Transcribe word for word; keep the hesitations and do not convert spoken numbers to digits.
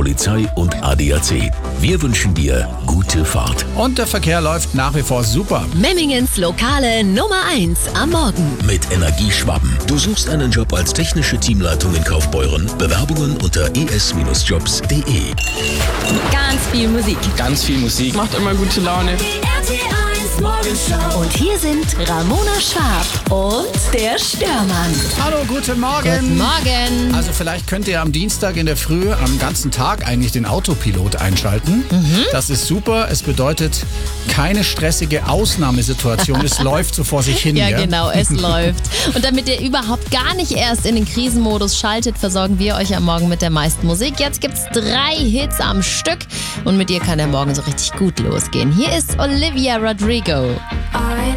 Polizei und A D A C. Wir wünschen dir gute Fahrt. Und der Verkehr läuft nach wie vor super. Memmingens lokale Nummer eins am Morgen. Mit Energieschwaben. Du suchst einen Job als technische Teamleitung in Kaufbeuren? Bewerbungen unter e s jobs punkt d e. Ganz viel Musik. Ganz viel Musik. Macht immer gute Laune. R T eins Morgenshow. Und hier sind Ramona Schwab und der Störmann. Hallo, guten Morgen. Guten Morgen. Also vielleicht könnt ihr am Dienstag in der Früh am ganzen Tag eigentlich den Autopilot einschalten. Mhm. Das ist super. Es bedeutet keine stressige Ausnahmesituation. Es läuft so vor sich hin. Ja, ja? genau, es läuft. Und damit ihr überhaupt gar nicht erst in den Krisenmodus schaltet, versorgen wir euch am Morgen mit der meisten Musik. Jetzt gibt's drei Hits am Stück und mit ihr kann der Morgen so richtig gut losgehen. Hier ist Olivia Rodrigo. I